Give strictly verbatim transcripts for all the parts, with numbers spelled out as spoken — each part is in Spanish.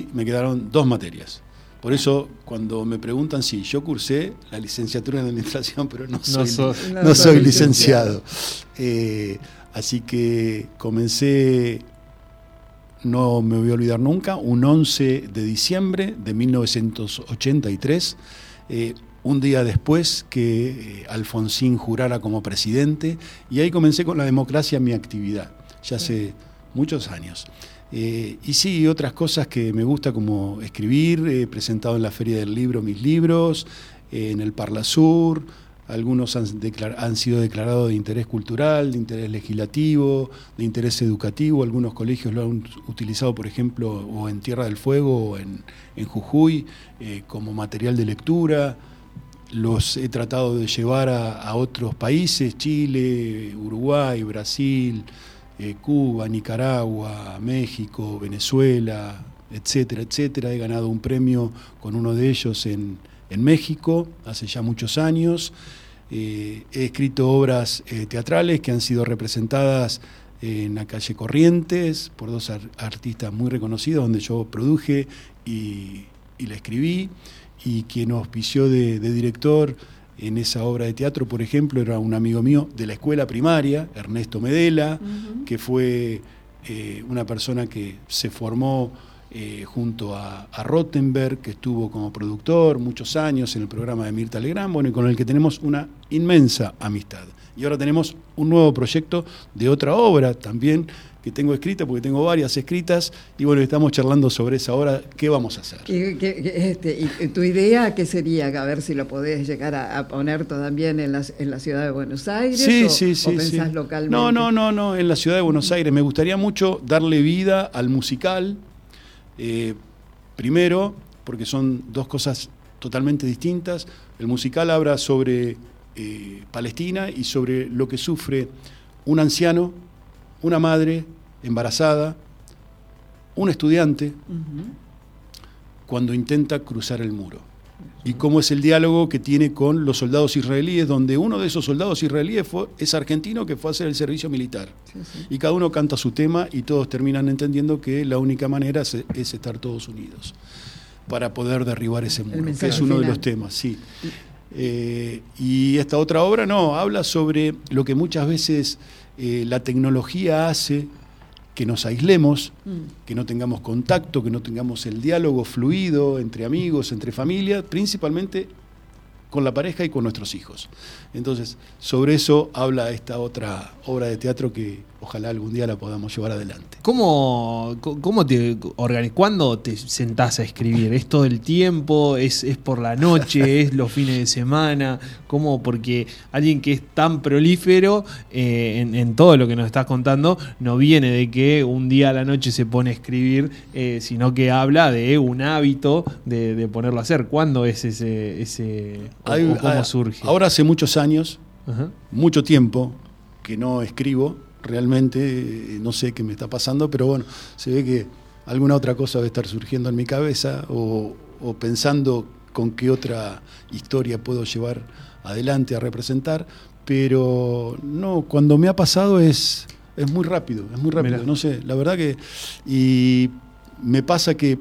y me quedaron dos materias. Por eso, cuando me preguntan si yo cursé la licenciatura en administración, pero no soy, no sos, no no soy licenciado. Eh, así que comencé, no me voy a olvidar nunca, un once de diciembre de mil novecientos ochenta y tres, eh, un día después que eh, Alfonsín jurara como presidente, y ahí comencé con la democracia mi actividad, ya hace muchos años. Eh, y sí, otras cosas que me gusta, como escribir, he presentado en la Feria del Libro mis libros, eh, en el Parlasur, algunos han, han sido declarados de interés cultural, de interés legislativo, de interés educativo, algunos colegios lo han utilizado, por ejemplo, o en Tierra del Fuego o en, en Jujuy, eh, como material de lectura. Los he tratado de llevar a, a otros países, Chile, Uruguay, Brasil, Eh, Cuba, Nicaragua, México, Venezuela, etcétera, etcétera. He ganado un premio con uno de ellos en, en México hace ya muchos años. Eh, he escrito obras eh, teatrales que han sido representadas en la calle Corrientes por dos ar- artistas muy reconocidos, donde yo produje y, y la escribí, y quien auspició de, de director en esa obra de teatro, por ejemplo, era un amigo mío de la escuela primaria, Ernesto Medela, uh-huh. que fue eh, una persona que se formó eh, junto a, a Rottenberg, que estuvo como productor muchos años en el programa de Mirta Legrand, bueno, y con el que tenemos una inmensa amistad. Y ahora tenemos un nuevo proyecto de otra obra también que tengo escrita, porque tengo varias escritas, y bueno, estamos charlando sobre esa obra, ¿qué vamos a hacer? ¿Y, qué, este, y tu idea qué sería? A ver si lo podés llegar a, a poner también en la, en la ciudad de Buenos Aires, sí, o, sí, sí, o pensás sí. localmente. No, no, no, no, en la ciudad de Buenos Aires. Me gustaría mucho darle vida al musical, eh, primero, porque son dos cosas totalmente distintas. El musical habla sobre eh, Palestina y sobre lo que sufre un anciano, una madre embarazada, un estudiante, uh-huh. cuando intenta cruzar el muro. Y cómo es el diálogo que tiene con los soldados israelíes, donde uno de esos soldados israelíes fue, es argentino, que fue a hacer el servicio militar. Sí, sí. Y cada uno canta su tema y todos terminan entendiendo que la única manera es, es estar todos unidos para poder derribar ese muro, que es uno final. de los temas, sí. Eh, y esta otra obra, no, habla sobre lo que muchas veces eh, la tecnología hace, que nos aislemos, mm. que no tengamos contacto, que no tengamos el diálogo fluido entre amigos, entre familia, principalmente con la pareja y con nuestros hijos. Entonces, sobre eso habla esta otra obra de teatro que ojalá algún día la podamos llevar adelante. ¿Cómo, cómo te organizas? ¿Cuándo te sentás a escribir? ¿Es todo el tiempo? ¿Es, es por la noche? ¿Es los fines de semana? ¿Cómo? Porque alguien que es tan prolífero eh, en, en todo lo que nos estás contando no viene de que un día a la noche se pone a escribir, eh, sino que habla de un hábito de, de ponerlo a hacer. ¿Cuándo es ese... ese o, Hay, o ¿Cómo hay, surge? Ahora hace muchos años, Ajá. mucho tiempo que no escribo. Realmente no sé qué me está pasando, pero bueno, se ve que alguna otra cosa debe estar surgiendo en mi cabeza, o, o pensando con qué otra historia puedo llevar adelante a representar, pero no, cuando me ha pasado es, es muy rápido, es muy rápido, Mirá. no sé, la verdad que, y me pasa que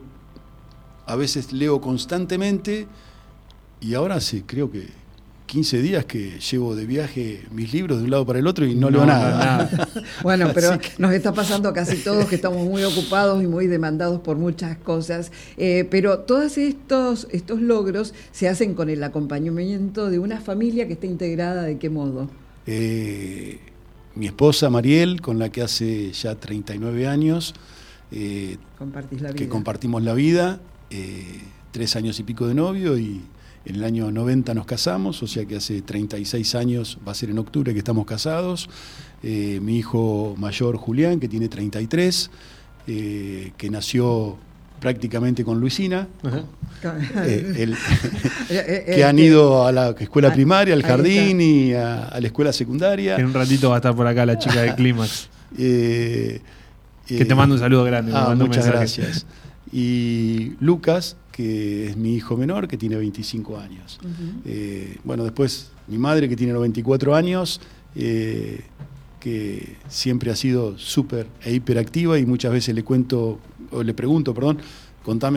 a veces leo constantemente, y ahora sí, creo que quince días que llevo de viaje mis libros de un lado para el otro y no, no leo nada. nada. Bueno, pero que... nos está pasando a casi todos que estamos muy ocupados y muy demandados por muchas cosas, eh, pero todos estos, estos logros se hacen con el acompañamiento de una familia que está integrada, ¿de qué modo? Eh, mi esposa Mariel, con la que hace ya treinta y nueve años, eh, Compartís la vida. que compartimos la vida, eh, tres años y pico de novio, y en el año noventa nos casamos, o sea que hace treinta y seis años, va a ser en octubre que estamos casados. Eh, mi hijo mayor Julián, que tiene treinta y tres, eh, que nació prácticamente con Luisina, eh, el, que han ido a la escuela primaria, al jardín y a, a la escuela secundaria. En un ratito va a estar por acá la chica de Clímax. Eh, que eh, te mando un saludo grande. Ah, mando muchas un gracias. Y Lucas, que es mi hijo menor, que tiene veinticinco años. Uh-huh. Eh, bueno, después mi madre, que tiene noventa y cuatro años, eh, que siempre ha sido súper e hiperactiva, y muchas veces le cuento, o le pregunto, perdón, contame